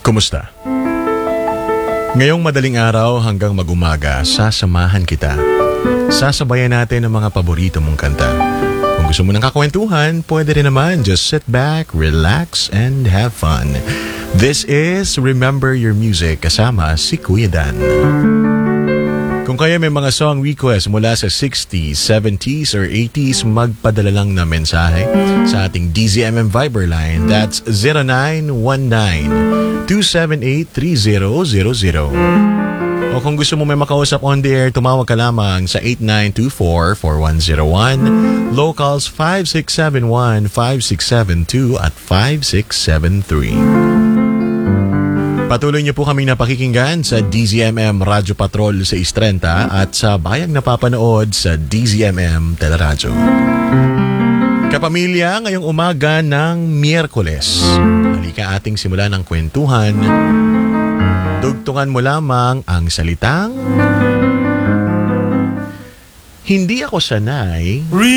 Kumusta? Ngayong madaling araw hanggang mag-umaga, sasamahan kita. Sasabayan natin ang mga paborito mong kanta. Kung gusto mo ng kakwentuhan, pwede rin naman. Just sit back, relax, and have fun. This is Remember Your Music kasama si Kuya Dan. Kung kaya may mga song request mula sa 60s, 70s, or 80s, magpadala lang na mensahe sa ating DZMM Viber line. That's 0919-278-3000. O kung gusto mo may makausap on the air, tumawag ka lamang sa 8924-4101, locals 5671-5672 at 5673. Patuloy niyo po kaming napakikinggan sa DZMM Radyo Patrol sa Istrenta at sa bayang napapanood sa DZMM Teleradyo. Kapamilya, ngayong umaga ng Miyerkules, halika ating simulan ng kwentuhan. Dugtungan mo lamang ang salitang, hindi ako sanay